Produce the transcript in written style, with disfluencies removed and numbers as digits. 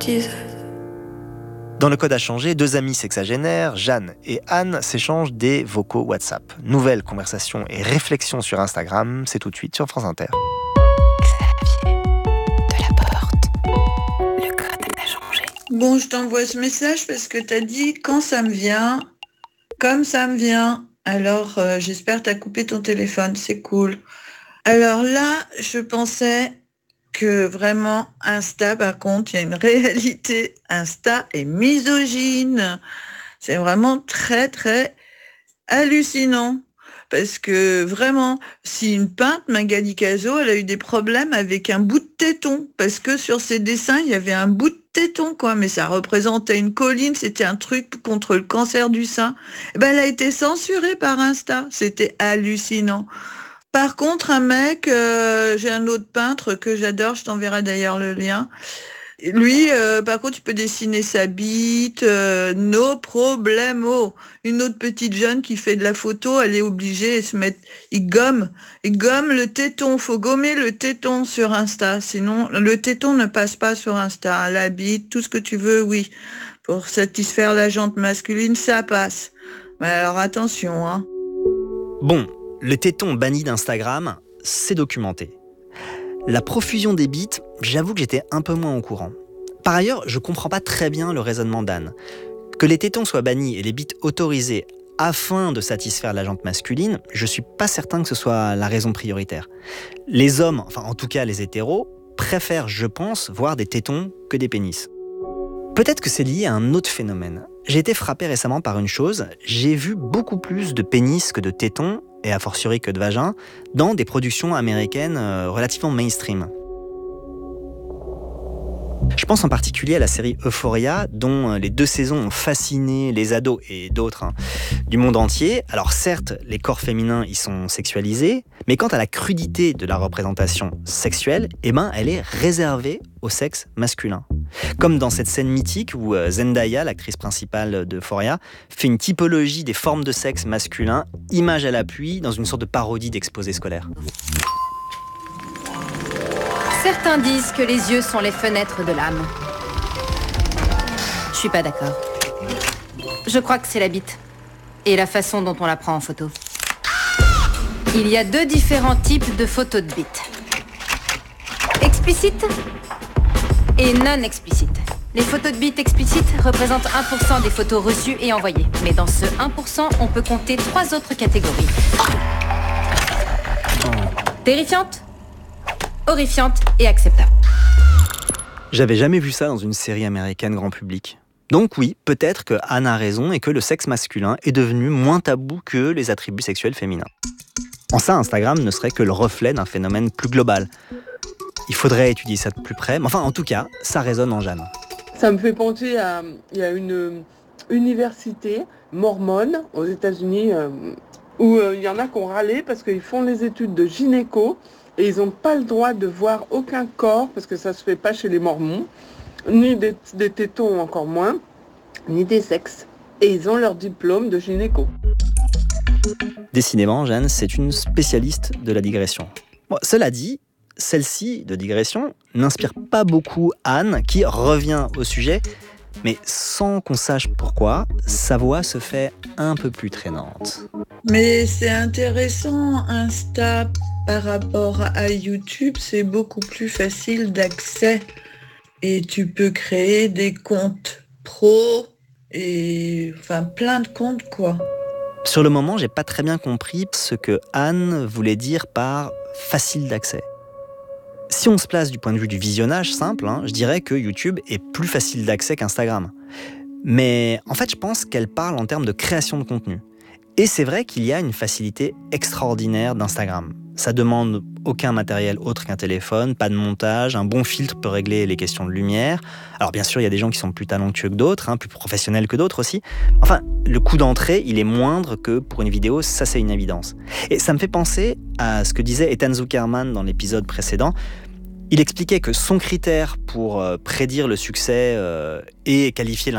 bêtises. Dans le code à changer, 2 amis sexagénaires, Jeanne et Anne, s'échangent des vocaux WhatsApp. Nouvelles conversations et réflexions sur Instagram, c'est tout de suite sur France Inter. Xavier Delaporte, le code à changer. Bon, je t'envoie ce message parce que t'as dit quand ça me vient, comme ça me vient. Alors, j'espère que t'as coupé ton téléphone, c'est cool. Alors là, je pensais que vraiment, Insta, par contre, il y a une réalité. Insta est misogyne. C'est vraiment très, très hallucinant. Parce que vraiment, si une peintre, Magali Cazo, elle a eu des problèmes avec un bout de téton. Parce que sur ses dessins, il y avait un bout de téton, quoi. Mais ça représentait une colline, c'était un truc contre le cancer du sein. Et ben, elle a été censurée par Insta. C'était hallucinant. Par contre, un mec, j'ai un autre peintre que j'adore, je t'enverrai d'ailleurs le lien. Lui, par contre, il peut dessiner sa bite, no problemo. Une autre petite jeune qui fait de la photo, elle est obligée de se mettre, il gomme le téton. Faut gommer le téton sur Insta, sinon le téton ne passe pas sur Insta. La bite, tout ce que tu veux, oui. Pour satisfaire la jante masculine, ça passe. Mais alors attention, hein. Bon, le téton banni d'Instagram, c'est documenté. La profusion des bites, j'avoue que j'étais un peu moins au courant. Par ailleurs, je comprends pas très bien le raisonnement d'Anne. Que les tétons soient bannis et les bites autorisées afin de satisfaire la jante masculine, je suis pas certain que ce soit la raison prioritaire. Les hommes, enfin en tout cas les hétéros, préfèrent, je pense, voir des tétons que des pénis. Peut-être que c'est lié à un autre phénomène. J'ai été frappé récemment par une chose, j'ai vu beaucoup plus de pénis que de tétons, et a fortiori que de vagins, dans des productions américaines relativement mainstream. Je pense en particulier à la série Euphoria, dont les 2 saisons ont fasciné les ados et d'autres du monde entier. Alors certes, les corps féminins y sont sexualisés, mais quant à la crudité de la représentation sexuelle, elle est réservée au sexe masculin. Comme dans cette scène mythique où Zendaya, l'actrice principale d'Euphoria, fait une typologie des formes de sexe masculin, image à l'appui, dans une sorte de parodie d'exposé scolaire. Certains disent que les yeux sont les fenêtres de l'âme. Je suis pas d'accord. Je crois que c'est la bite. Et la façon dont on la prend en photo. Il y a 2 différents types de photos de bite. Explicite et non explicite. Les photos de bite explicites représentent 1% des photos reçues et envoyées. Mais dans ce 1%, on peut compter 3 autres catégories. Terrifiante, horrifiante et acceptable. J'avais jamais vu ça dans une série américaine grand public. Donc oui, peut-être que Anne a raison et que le sexe masculin est devenu moins tabou que les attributs sexuels féminins. En ça, Instagram ne serait que le reflet d'un phénomène plus global. Il faudrait étudier ça de plus près, mais enfin, en tout cas, ça résonne en Jeanne. Ça me fait penser à... Il y a une université mormone aux États-Unis où il y en a qui ont râlé parce qu'ils font les études de gynéco et ils n'ont pas le droit de voir aucun corps, parce que ça ne se fait pas chez les mormons, ni des tétons encore moins, ni des sexes. Et ils ont leur diplôme de gynéco. Décidément, Jeanne, c'est une spécialiste de la digression. Bon, cela dit, celle-ci de digression n'inspire pas beaucoup Anne, qui revient au sujet, mais sans qu'on sache pourquoi, sa voix se fait un peu plus traînante. Mais c'est intéressant, Insta par rapport à YouTube, c'est beaucoup plus facile d'accès. Et tu peux créer des comptes pro et enfin plein de comptes, quoi. Sur le moment, j'ai pas très bien compris ce que Anne voulait dire par facile d'accès. Si on se place du point de vue du visionnage simple, je dirais que YouTube est plus facile d'accès qu'Instagram. Mais en fait, je pense qu'elle parle en termes de création de contenu. Et c'est vrai qu'il y a une facilité extraordinaire d'Instagram. Ça demande aucun matériel autre qu'un téléphone, pas de montage, un bon filtre peut régler les questions de lumière. Alors bien sûr, il y a des gens qui sont plus talentueux que d'autres, plus professionnels que d'autres aussi. Enfin, le coût d'entrée, il est moindre que pour une vidéo, ça c'est une évidence. Et ça me fait penser à ce que disait Ethan Zuckerman dans l'épisode précédent. Il expliquait que son critère pour prédire le succès et qualifier